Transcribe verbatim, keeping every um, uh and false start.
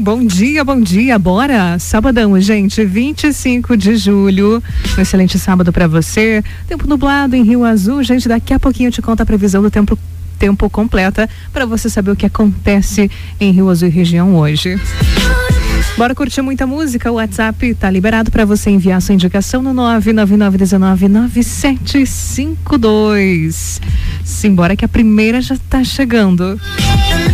bom dia, bom dia, bora! Sabadão, gente, vinte e cinco de julho, um excelente sábado pra você, tempo nublado em Rio Azul, gente, daqui a pouquinho eu te conto a previsão do tempo, tempo completa pra você saber o que acontece em Rio Azul e região hoje. Bora curtir muita música, o WhatsApp tá liberado para você enviar sua indicação no nove nove nove um nove nove sete cinco dois. Simbora que a primeira já tá chegando.